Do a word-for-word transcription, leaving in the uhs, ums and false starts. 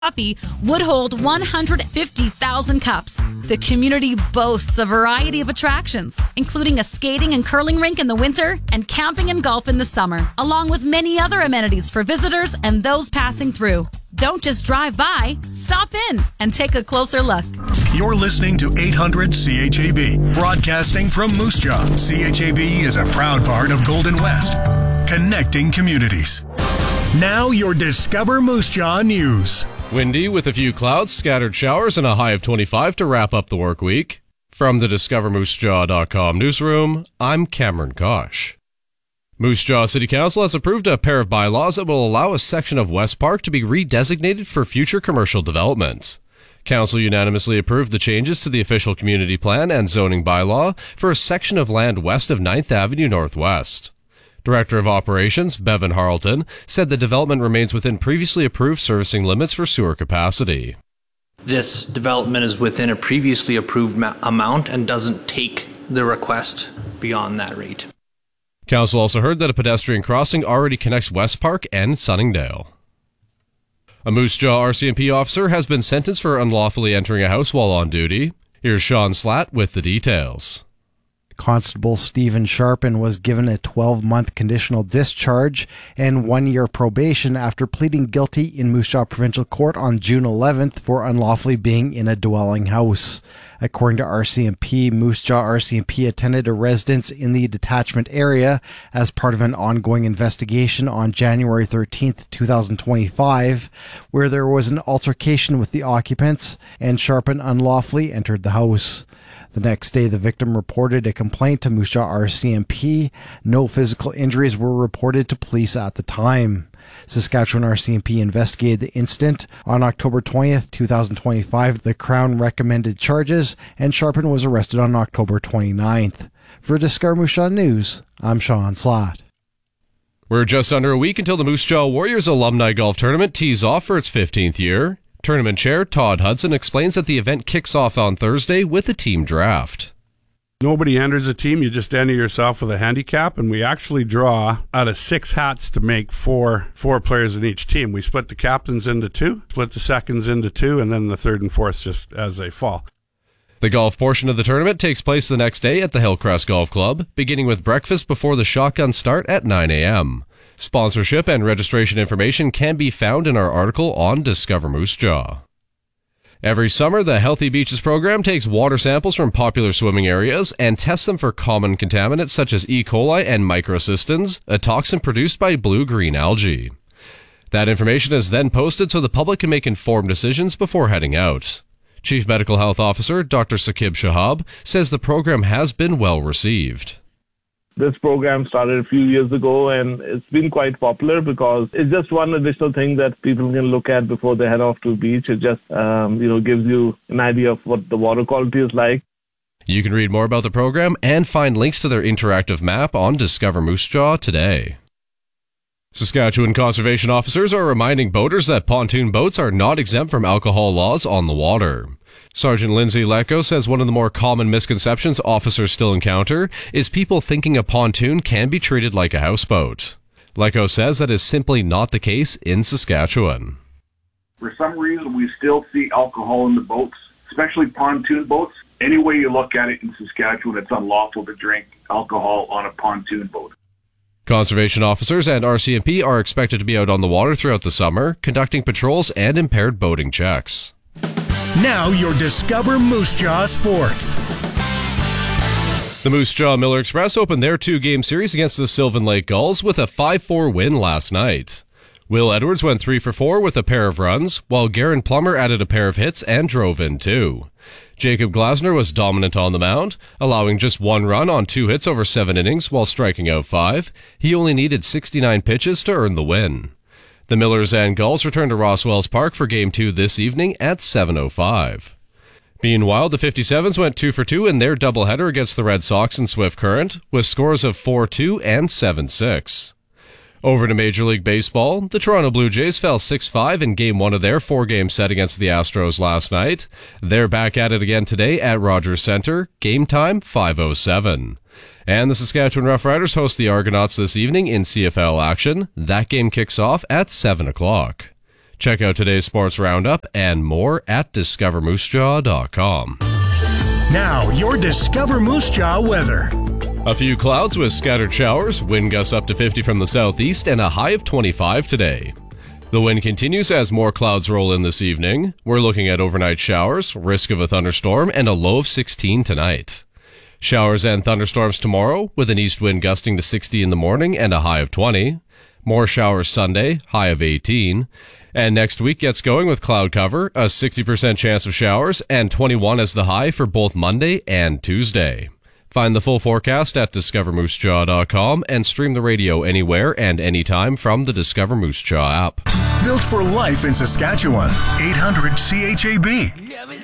Coffee would hold one hundred fifty thousand cups. The community boasts a variety of attractions, including a skating and curling rink in the winter and camping and golf in the summer, along with many other amenities for visitors and those passing through. Don't just drive by, stop in and take a closer look. You're listening to eight hundred C H A B, broadcasting from Moose Jaw. C H A B is a proud part of Golden West, connecting communities. Now your Discover Moose Jaw news. Windy with a few clouds, scattered showers, and a high of twenty-five to wrap up the work week. From the discover moose jaw dot com newsroom, I'm Cameron Kosh. Moose Jaw City Council has approved a pair of bylaws that will allow a section of West Park to be redesignated for future commercial development. Council unanimously approved the changes to the official community plan and zoning bylaw for a section of land west of ninth Avenue Northwest. Director of Operations, Bevan Harleton, said the development remains within previously approved servicing limits for sewer capacity. This development is within a previously approved ma- amount and doesn't take the request beyond that rate. Council also heard that a pedestrian crossing already connects West Park and Sunningdale. A Moose Jaw R C M P officer has been sentenced for unlawfully entering a house while on duty. Here's Sean Slatt with the details. Constable Stephen Sharpen was given a twelve-month conditional discharge and one-year probation after pleading guilty in Moose Jaw Provincial Court on June eleventh for unlawfully being in a dwelling house. According to R C M P, Moose Jaw R C M P attended a residence in the detachment area as part of an ongoing investigation on January thirteenth, twenty twenty-five, where there was an altercation with the occupants and Sharpen unlawfully entered the house. The next day, the victim reported a complaint to Moose Jaw R C M P. No physical injuries were reported to police at the time. Saskatchewan R C M P investigated the incident. On October twentieth, twenty twenty-five, the Crown recommended charges, and Sharpen was arrested on October twenty-ninth. For Discover Moose Jaw News, I'm Sean Slatt. We're just under a week until the Moose Jaw Warriors Alumni Golf Tournament tees off for its fifteenth year. Tournament Chair Todd Hudson explains that the event kicks off on Thursday with a team draft. Nobody enters a team, you just enter yourself with a handicap, and we actually draw out of six hats to make four four players in each team. We split the captains into two, split the seconds into two, and then the third and fourth just as they fall. The golf portion of the tournament takes place the next day at the Hillcrest Golf Club, beginning with breakfast before the shotgun start at nine a.m. Sponsorship and registration information can be found in our article on Discover Moose Jaw. Every summer, the Healthy Beaches program takes water samples from popular swimming areas and tests them for common contaminants such as E. coli and microcystins, a toxin produced by blue-green algae. That information is then posted so the public can make informed decisions before heading out. Chief Medical Health Officer Doctor Saqib Shahab says the program has been well received. This program started a few years ago and it's been quite popular because it's just one additional thing that people can look at before they head off to the beach. It just, um, you know, gives you an idea of what the water quality is like. You can read more about the program and find links to their interactive map on Discover Moose Jaw today. Saskatchewan conservation officers are reminding boaters that pontoon boats are not exempt from alcohol laws on the water. Sergeant Lindsay Lecco says one of the more common misconceptions officers still encounter is people thinking a pontoon can be treated like a houseboat. Lecco says that is simply not the case in Saskatchewan. For some reason, we still see alcohol in the boats, especially pontoon boats. Any way you look at it in Saskatchewan, it's unlawful to drink alcohol on a pontoon boat. Conservation officers and R C M P are expected to be out on the water throughout the summer, conducting patrols and impaired boating checks. Now your Discover Moose Jaw Sports. The Moose Jaw Miller Express opened their two-game series against the Sylvan Lake Gulls with a five four win last night. Will Edwards went three for four with a pair of runs, while Garen Plummer added a pair of hits and drove in two. Jacob Glasner was dominant on the mound, allowing just one run on two hits over seven innings while striking out five. He only needed sixty-nine pitches to earn the win. The Millers and Gulls return to Roswells Park for Game two this evening at seven oh five. Meanwhile, the fifty-sevens went two for two in their doubleheader against the Red Sox and Swift Current, with scores of four two and seven six. Over to Major League Baseball, the Toronto Blue Jays fell six five in Game one of their four-game set against the Astros last night. They're back at it again today at Rogers Centre, game time five oh seven. And the Saskatchewan Roughriders host the Argonauts this evening in C F L action. That game kicks off at seven o'clock. Check out today's sports roundup and more at discover moose jaw dot com. Now, your Discover Moose Jaw weather. A few clouds with scattered showers, wind gusts up to fifty from the southeast, and a high of twenty-five today. The wind continues as more clouds roll in this evening. We're looking at overnight showers, risk of a thunderstorm, and a low of sixteen tonight. Showers and thunderstorms tomorrow, with an east wind gusting to sixty in the morning and a high of twenty. More showers Sunday, high of eighteen. And next week gets going with cloud cover, a sixty percent chance of showers, and twenty-one as the high for both Monday and Tuesday. Find the full forecast at discover moose jaw dot com and stream the radio anywhere and anytime from the Discover Moose Jaw app. Built for life in Saskatchewan. eight hundred C H A B.